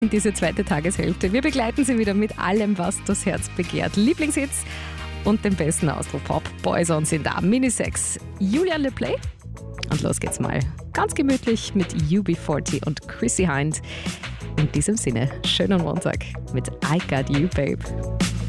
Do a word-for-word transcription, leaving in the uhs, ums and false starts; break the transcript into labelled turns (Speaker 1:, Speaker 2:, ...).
Speaker 1: in diese zweite Tageshälfte. Wir begleiten Sie wieder mit allem, was das Herz begehrt. Lieblingshits und den besten Austro-Pop. Boyzone sind da. Minisex, Julian Le Play. Und los geht's mal. Ganz gemütlich mit U B vierzig und Chrissy Hynde. In diesem Sinne, schönen Montag mit I Got You, Babe.